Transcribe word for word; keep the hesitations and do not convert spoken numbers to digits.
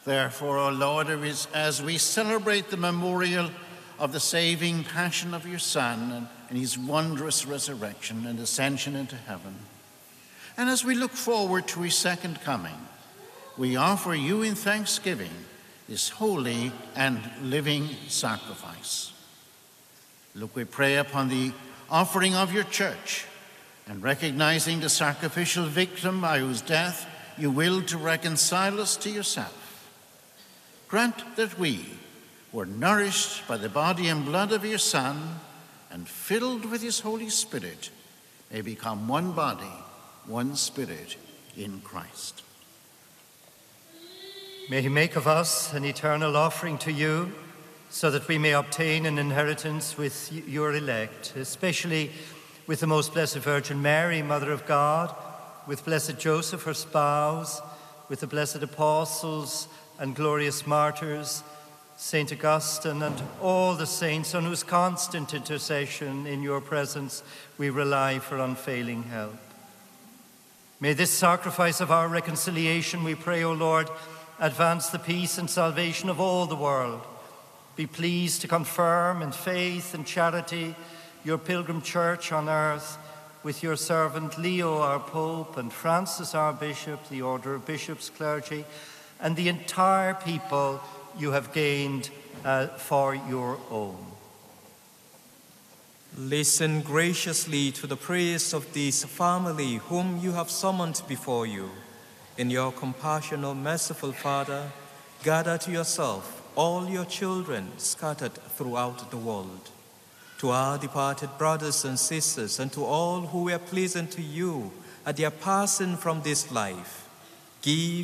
Therefore, O Lord, as we celebrate the memorial of the saving passion of your Son and his wondrous resurrection and ascension into heaven, and as we look forward to his second coming, we offer you in thanksgiving this holy and living sacrifice. Look, we pray upon the offering of your church, and recognizing the sacrificial victim by whose death you willed to reconcile us to yourself. Grant that we, who are nourished by the body and blood of your Son and filled with his Holy Spirit, may become one body, one spirit in Christ. May he make of us an eternal offering to you, so that we may obtain an inheritance with your elect, especially with the most blessed Virgin Mary, Mother of God, with blessed Joseph, her spouse, with the blessed apostles and glorious martyrs, Saint Augustine, and all the saints on whose constant intercession in your presence we rely for unfailing help. May this sacrifice of our reconciliation, we pray, O Lord, advance the peace and salvation of all the world. Be pleased to confirm in faith and charity your pilgrim church on earth, with your servant Leo, our Pope, and Francis, our Bishop, the order of bishops, clergy, and the entire people you have gained uh, for your own. Listen graciously to the prayers of this family whom you have summoned before you. In your compassion, O merciful Father, gather to yourself all your children scattered throughout the world. To our departed brothers and sisters, and to all who were pleasant to you at their passing from this life, give